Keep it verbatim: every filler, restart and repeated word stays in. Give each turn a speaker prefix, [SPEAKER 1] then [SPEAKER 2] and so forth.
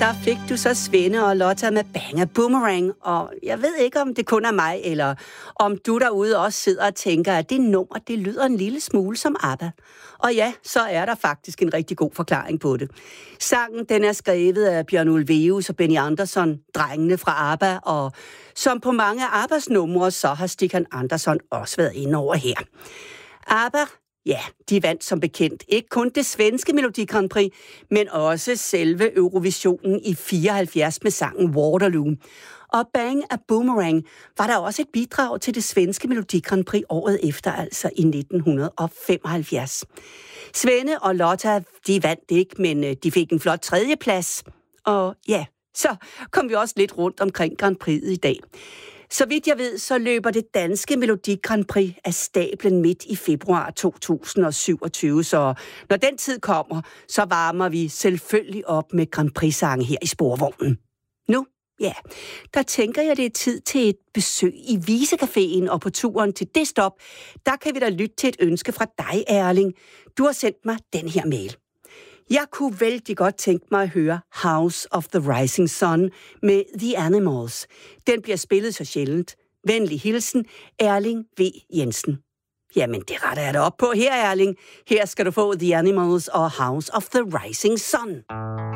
[SPEAKER 1] der fik du så Svende og Lotta med Bang a Boomerang, og jeg ved ikke, om det kun er mig, eller om du derude også sidder og tænker, at det nummer, det lyder en lille smule som ABBA. Og ja, så er der faktisk en rigtig god forklaring på det. Sangen, den er skrevet af Bjørn Ulvaeus og Benny Andersson, drengene fra ABBA, og som på mange af ABBAs numre, så har Stikkan Andersson også været inde over her. ABBA, ja, de vandt som bekendt ikke kun det svenske Melodi Grand Prix, men også selve Eurovisionen i fireoghalvfjerds med sangen Waterloo. Og Bang a Boomerang var der også et bidrag til det svenske Melodi Grand Prix året efter, altså i nitten femoghalvfjerds. Svende og Lotta, de vandt ikke, men de fik en flot tredjeplads. Og ja, så kom vi også lidt rundt omkring Grand Prix'et i dag. Så vidt jeg ved, så løber det danske Melodi Grand Prix af stablen midt i februar to tusind og syvogtyve, så når den tid kommer, så varmer vi selvfølgelig op med Grand Prix-sange her i Sporvognen. Nu, ja, der tænker jeg, det er tid til et besøg i Visecaféen, og på turen til det stop, der kan vi da lytte til et ønske fra dig, Erling. Du har sendt mig den her mail. Jeg kunne vældig godt tænke mig at høre House of the Rising Sun med The Animals. Den bliver spillet så sjældent. Venlig hilsen, Erling V. Jensen. Jamen, det retter jeg da op på her, Erling. Her skal du få The Animals og House of the Rising Sun.